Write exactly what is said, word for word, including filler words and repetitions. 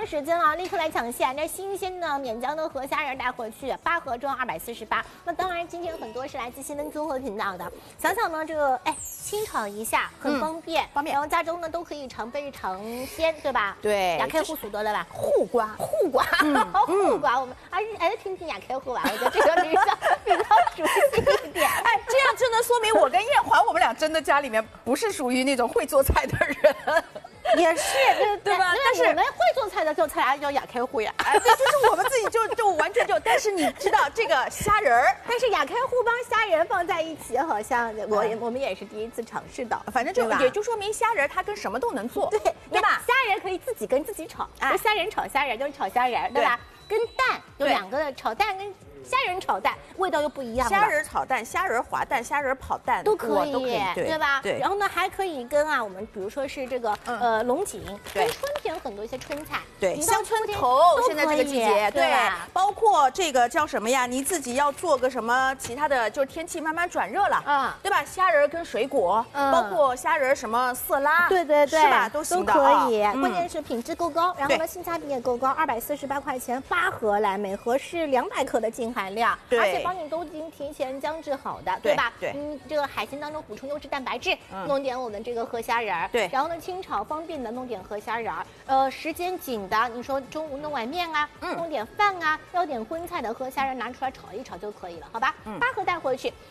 时间了，立刻来抢线！这新鲜的免浆的河虾仁带回去，八盒装二百四十八。那当然，今天很多是来自新闻综合频道的。想想呢，这个哎，清炒一下很方便，嗯、方便。然后家中呢都可以常备常鲜，对吧？ 对。 亚开户数多了吧？ 护瓜， 护瓜，嗯、护瓜，我们还是还是听听亚开户吧。我觉得这个比较比较熟悉一点。 哎，这样就能说明我跟燕华，我们俩真的家里面不是属于那种会做菜的人。 也是，对对吧？但是我们会做菜的做菜啊，叫亚开户呀。 哎，对，就是我们自己就就完全就，但是你知道这个虾仁儿， 但是亚开户帮虾仁放在一起，好像我也、嗯、我们也是第一次尝试到。 反正就也就说明虾仁它跟什么都能做， 对对吧？ 虾仁可以自己跟自己炒，哎，虾仁炒虾仁就是炒虾仁，对吧？跟蛋有两个的炒蛋跟。虾仁炒蛋味道又不一样， 虾仁炒蛋、虾仁滑蛋、虾仁跑蛋都可以， 都可以，对, 对吧？ 对。 然后呢，还可以跟啊，我们比如说是这个、嗯、呃龙井，跟春天很多一些春菜， 对，香椿头，现在这个季节，对，包括这个叫什么呀？你自己要做个什么其他的，就是天气慢慢转热了，啊、嗯，对吧？虾仁跟水果，嗯、包括虾仁什么色拉， 对对对， 是吧？都行的， 都可以。 嗯、 关键是品质够高，然后呢，性价比也够高，二百四十八块钱八盒来，每盒是两百克的净含量， 对。 而且帮你都已经提前姜制好的，对吧？ 对， 嗯，这个海鲜当中补充优质蛋白质，嗯、弄点我们这个河虾仁儿， 对， 然后呢清炒方便的弄点河虾仁儿，呃，时间紧的，你说中午弄碗面啊，嗯、弄点饭啊，要点荤菜的河虾仁拿出来炒一炒就可以了，好吧？嗯、八盒带回去，